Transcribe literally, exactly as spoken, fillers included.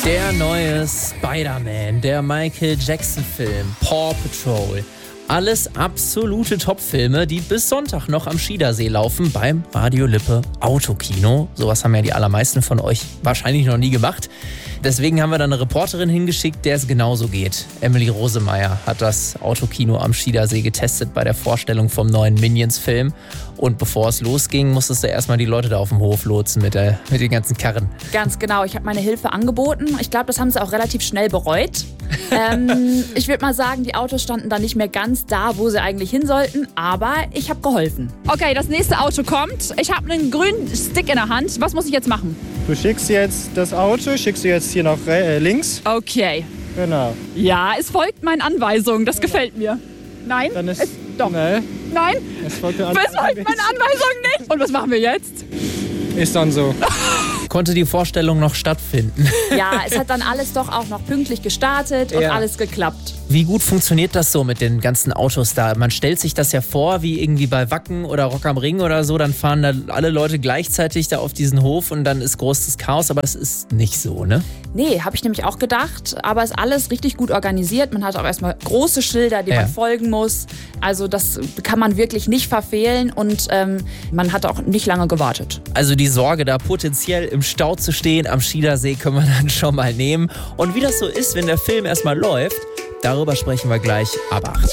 Der neue Spider-Man, der Michael Jackson-Film, Paw Patrol. Alles absolute Top-Filme, die bis Sonntag noch am Schiedersee laufen beim Radio Lippe Autokino. Sowas haben ja die allermeisten von euch wahrscheinlich noch nie gemacht. Deswegen haben wir da eine Reporterin hingeschickt, der es genauso geht. Emily Rosemeyer hat das Autokino am Schiedersee getestet bei der Vorstellung vom neuen Minions-Film. Und bevor es losging, musstest du erstmal die Leute da auf dem Hof lotsen mit, der, mit den ganzen Karren. Ganz genau, ich habe meine Hilfe angeboten. Ich glaube, das haben sie auch relativ schnell bereut. ähm, ich würde mal sagen, die Autos standen da nicht mehr ganz da, wo sie eigentlich hin sollten. Aber ich habe geholfen. Okay, das nächste Auto kommt. Ich habe einen grünen Stick in der Hand. Was muss ich jetzt machen? Du schickst jetzt das Auto, schickst du jetzt hier nach äh, links. Okay. Genau. Ja, es folgt meinen Anweisungen. Das gefällt mir. Nein? Dann ist es, doch. Ne, Nein? es folgt, Es folgt meine Anweisungen nicht. Und was machen wir jetzt? Ist dann so. Konnte die Vorstellung noch stattfinden? Ja, es hat dann alles doch auch noch pünktlich gestartet und Ja. alles geklappt. Wie gut funktioniert das so mit den ganzen Autos da? Man stellt sich das ja vor, wie irgendwie bei Wacken oder Rock am Ring oder so, dann fahren da alle Leute gleichzeitig da auf diesen Hof und dann ist großes Chaos, aber das ist nicht so, ne? Nee, habe ich nämlich auch gedacht, aber ist alles richtig gut organisiert. Man hat auch erstmal große Schilder, die Ja. man folgen muss. Also das kann man wirklich nicht verfehlen und ähm, man hat auch nicht lange gewartet. Also die Sorge, da potenziell im Stau zu stehen am Schiedersee, können wir dann schon mal nehmen. Und wie das so ist, wenn der Film erstmal läuft, darüber sprechen wir gleich ab acht.